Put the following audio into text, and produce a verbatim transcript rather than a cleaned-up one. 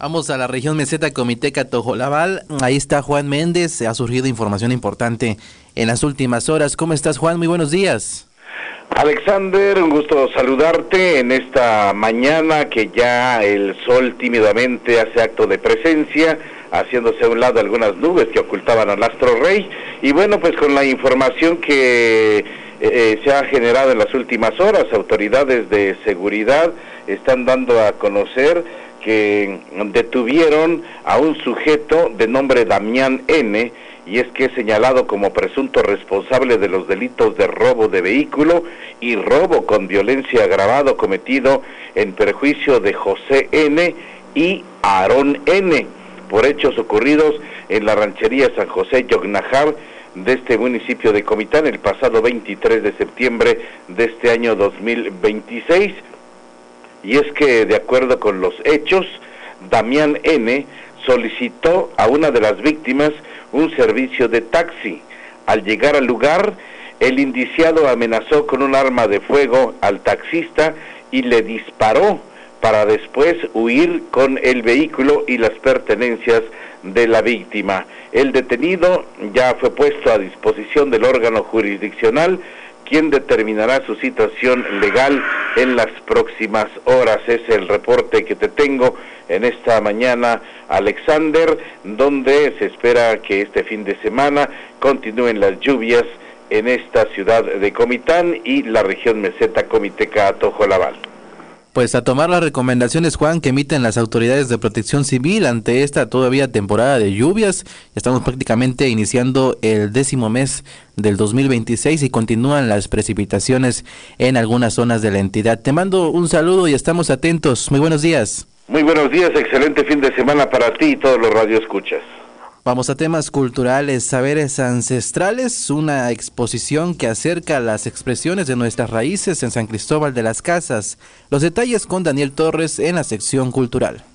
Vamos a la región meseta Comiteca Tojolabal. Ahí está Juan Méndez. Ha surgido información importante en las últimas horas. ¿Cómo estás, Juan? Muy buenos días. Alexander, un gusto saludarte en esta mañana que ya el sol tímidamente hace acto de presencia, haciéndose a un lado algunas nubes que ocultaban al astro rey. Y bueno, pues con la información que eh, se ha generado en las últimas horas, autoridades de seguridad están dando a conocer que detuvieron a un sujeto de nombre Damián N., y es que es señalado como presunto responsable de los delitos de robo de vehículo y robo con violencia agravado cometido en perjuicio de José N. y Aarón N., por hechos ocurridos en la ranchería San José Yognajab de este municipio de Comitán el pasado veintitrés de septiembre de este año dos mil veintiséis. Y es que, de acuerdo con los hechos, Damián N. solicitó a una de las víctimas un servicio de taxi. Al llegar al lugar, el indiciado amenazó con un arma de fuego al taxista y le disparó para después huir con el vehículo y las pertenencias de la víctima. El detenido ya fue puesto a disposición del órgano jurisdiccional, quien determinará su situación legal en las próximas horas. Es el reporte que te tengo en esta mañana, Alexander, donde se espera que este fin de semana continúen las lluvias en esta ciudad de Comitán y la región meseta Comiteca Tojolabal. Pues a tomar las recomendaciones, Juan, que emiten las autoridades de protección civil ante esta todavía temporada de lluvias. Estamos prácticamente iniciando el décimo mes del dos mil veintiséis y continúan las precipitaciones en algunas zonas de la entidad. Te mando un saludo y estamos atentos. Muy buenos días. Muy buenos días, excelente fin de semana para ti y todos los radioescuchas. Vamos a temas culturales, saberes ancestrales, una exposición que acerca las expresiones de nuestras raíces en San Cristóbal de las Casas. Los detalles con Daniel Torres en la sección cultural.